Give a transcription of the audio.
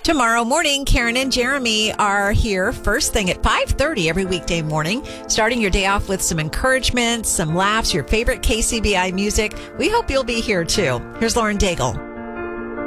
Tomorrow morning, Karen and Jeremy are here first thing at 5:30 every weekday morning, starting your day off with some encouragement, some laughs, your favorite KCBI music. We hope you'll be here too. Here's Lauren Daigle.